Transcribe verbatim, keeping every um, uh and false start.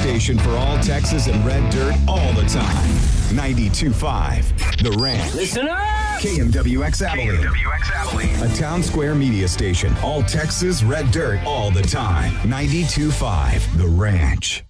station for all Texas and red dirt all the time. ninety-two point five, The Ranch. Listen up! K M W X Abilene. K M W X Abilene. A Town Square media station. All Texas red dirt all the time. ninety-two point five, The Ranch.